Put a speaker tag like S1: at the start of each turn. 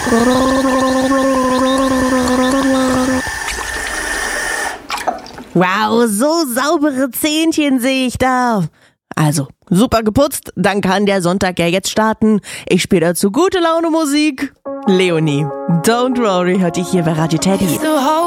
S1: Wow, so saubere Zähnchen sehe ich da. Also, super geputzt, dann kann der Sonntag ja jetzt starten. Ich spiele dazu gute Laune Musik. Leonie, Don't Worry hört dich hier bei Radio Teddy.